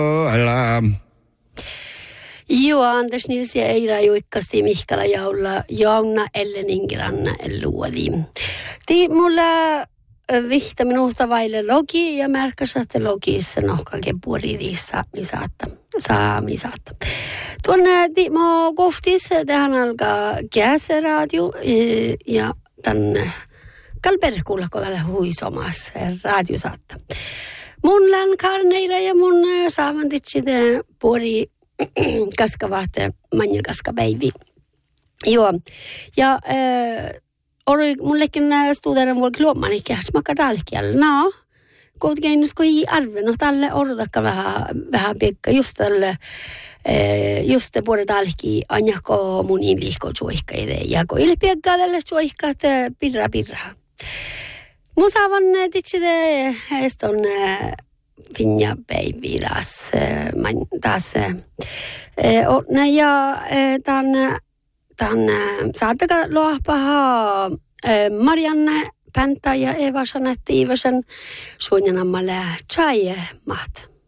Joo, Anders Nils ja Eira Juikkasti Mihkala Jauna Ellenin granna luodi. Mulla vihta minusta vaille logi ja märkäs, että logissa nohkake puolidiissa misaatta. Tuonne mä kohtis, tähän alkaa Käseradio ja tänne Kalperkulla kodalle huisomassa radiosaatta. Mun lankarneira ja mun saavantitsit puoli kaskavat manjelkaskapäivi. Joo. Ja mullekin studeran voi kluomman ikään smaka dalkialla. No, kuitenkin jos ei arve, no tälle odotakka vähän piekka just tälle just puoli dalki anjako mun liikko suihkaide. Ja kun ili piekkaa tälle suihkaat pirra. Mun saavan titsite eston Finja baby taas ja tämän saattaka luopaha Marianne Päntä ja Eva Jeanette Iversen suunnitelmalle chai maht.